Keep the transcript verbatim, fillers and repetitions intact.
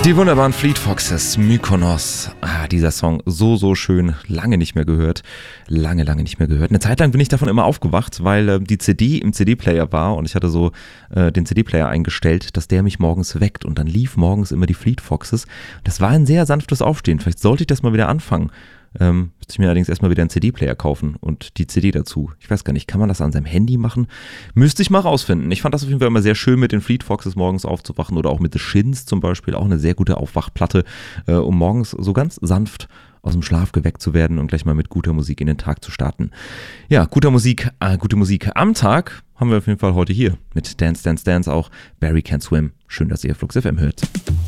Die wunderbaren Fleet Foxes, Mykonos. Ah, dieser Song, so, so schön. Lange nicht mehr gehört. Lange, lange nicht mehr gehört. Eine Zeit lang bin ich davon immer aufgewacht, weil äh, die C D im C D-Player war und ich hatte so äh, den C D-Player eingestellt, dass der mich morgens weckt und dann lief morgens immer die Fleet Foxes. Das war ein sehr sanftes Aufstehen. Vielleicht sollte ich das mal wieder anfangen. Ähm, müsste ich mir allerdings erstmal wieder einen C D-Player kaufen und die C D dazu. Ich weiß gar nicht, kann man das an seinem Handy machen? Müsste ich mal rausfinden. Ich fand das auf jeden Fall immer sehr schön, mit den Fleet Foxes morgens aufzuwachen oder auch mit The Shins zum Beispiel, auch eine sehr gute Aufwachplatte, äh, um morgens so ganz sanft aus dem Schlaf geweckt zu werden und gleich mal mit guter Musik in den Tag zu starten. Ja, guter Musik, äh, gute Musik am Tag haben wir auf jeden Fall heute hier mit Dance, Dance, Dance auch. Barry Can't Swim. Schön, dass ihr Flux F M hört.